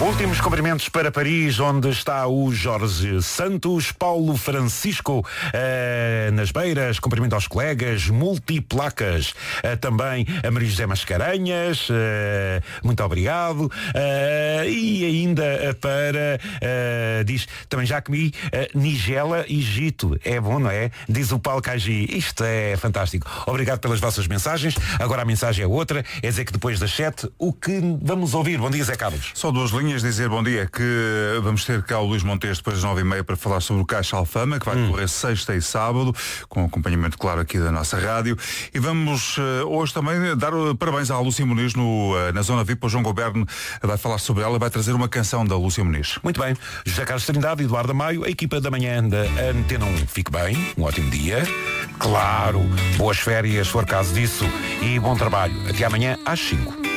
Últimos cumprimentos para Paris, onde está o Jorge Santos, Paulo Francisco, nas beiras, cumprimento aos colegas, multiplacas, também a Maria José Mascarenhas, muito obrigado, e ainda para, diz, também já comi nigela e Egito, é bom, não é? Diz o Paulo Cagi, isto é fantástico. Obrigado pelas vossas mensagens, agora a mensagem é outra, é dizer que depois das 7, o que vamos ouvir? Bom dia, Zé Carlos. Só duas linhas, dizer bom dia, que vamos ter cá o Luís Montes depois das 9h30 para falar sobre o Caixa Alfama, que vai decorrer sexta e sábado, com acompanhamento, claro, aqui da nossa rádio. E vamos hoje também dar parabéns à Lúcia Muniz na Zona VIP. O João Goberno vai falar sobre ela, vai trazer uma canção da Lúcia Muniz. Muito bem. José Carlos Trindade, Eduardo Maio, a equipa da manhã da Antena 1. Fique bem, um ótimo dia. Claro, boas férias, se for caso disso, e bom trabalho. Até amanhã às 5.